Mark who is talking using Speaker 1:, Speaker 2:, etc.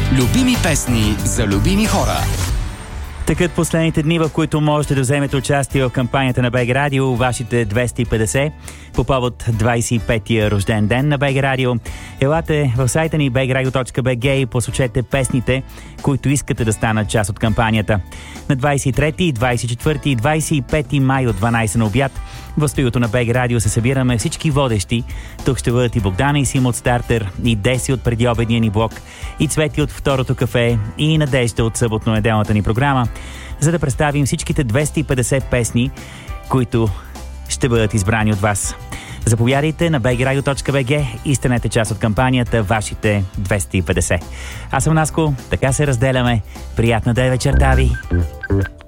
Speaker 1: Любими песни за любими хора.
Speaker 2: Тъкат последните дни, в които можете да вземете участие в кампанията на БГ Радио, вашите 250 по повод 25-я рожден ден на БГ Радио. Елате в сайта ни bgradio.bg и посочете песните, които искате да станат част от кампанията. На 23, 24 и 25 май от 12 на обяд в студиото на БГ Радио се събираме всички водещи. Тук ще бъдат и Богдана и Сим от Стартер, и Деси от предиобедния ни блок, и Цвети от второто кафе, и Надежда от съботно-неделната ни програма, за да представим всичките 250 песни, които ще бъдат избрани от вас. Заповядайте на bgradio.bg и станете част от кампанията вашите 250. Аз съм Наско, така се разделяме. Приятна да е вечерта ви!